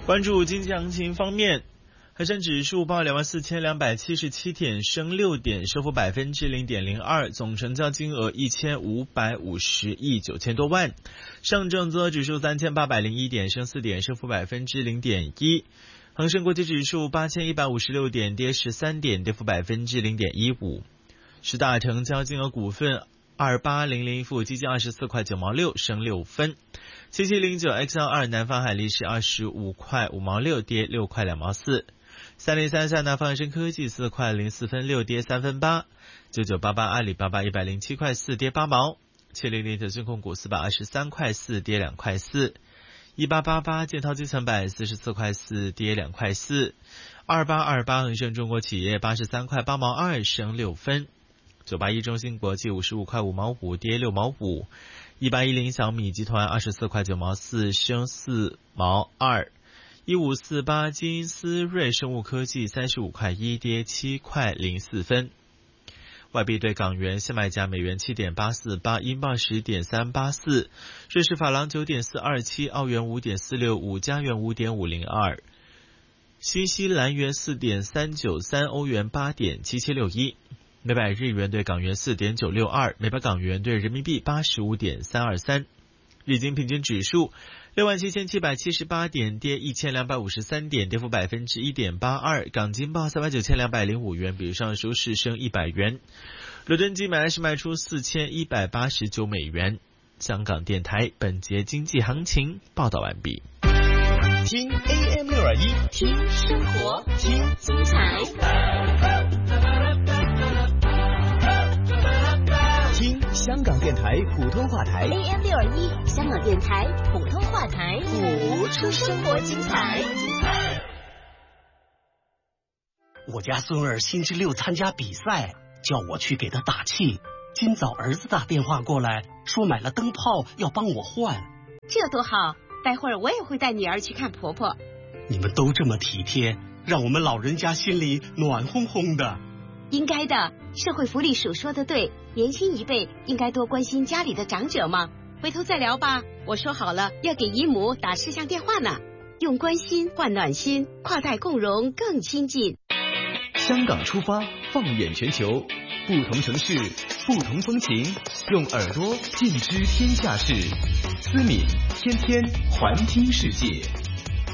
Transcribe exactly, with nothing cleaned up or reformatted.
关注经济行情方面，恒生指数报两万四千两百七十七点，升六点，升幅百分之零点零二，总成交金额一千五百五十亿九千多万。上证综合指数三千八百零一点，升四点，升幅百分之零点一。恒生国际指数八千一百五十六点，跌十三点，跌幅百分之零点一五。十大成交金额股份二八零零富基金二十四块九毛六，升六分。七七零九 X L 二南方海力士二十五块五毛六，跌六块两毛四。三零三三南方恒生科技四块零四分六，跌三分八。九九八八阿里巴巴一百零七块四，跌八毛。七零零腾讯控股四百二十三块四，跌两块四。一八八八建滔基层百四十四块四，跌两块四。二八二八恒生中国企业八十三块八毛二，升六分。九八一中芯国际五十五块五毛五，跌六毛五。一八一零小米集团二十四块九毛四，升四毛二。一五四八金斯瑞生物科技三十五块一，跌七块零四分。外币对港元现买价美元七点八四八，英镑十点三八四，瑞士法郎九点四二七，澳元五点四六五，加元五点五零二，新西兰元四点三九三，欧元八点七七六一。每百日元对港元 四点九六二， 每百港元对人民币 八十五点三二三。日经平均指数六万七千七百七十八点，跌一千两百五十三点，跌幅百分之一点八二。港金报三万九千两百零五元，比上收市升一百元。伦敦金买来是卖出四千一百八十九美元。香港电台本节经济行情报道完毕。 听 A M 六二一， 听生活， 听精彩。 听香港电台普通话台 A M 六二一，香港电台普通话台， 谱出生活精彩。 我家孙儿星期六参加比赛，叫我去给他打气。今早儿子打电话过来，说买了灯泡要帮我换。 这多好，待会儿我也会带女儿去看婆婆。 你们都这么体贴，让我们老人家心里暖烘烘的。 应该的，社会福利署说的对，年轻一辈应该多关心家里的长者嘛。回头再聊吧，我说好了要给姨母打视像电话呢。用关心换暖心，跨代共融更亲近。 香港出发，放眼全球，不同城市，不同风情，用耳朵尽知天下事。思敏天天环听世界。